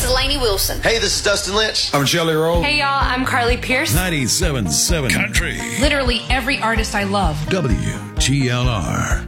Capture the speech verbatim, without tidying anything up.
is Lainey Wilson. Hey, this is Dustin Lynch. I'm Jelly Roll. Hey, y'all, I'm Carly Pierce. ninety-seven point seven Country. Literally every artist I love. W G L R.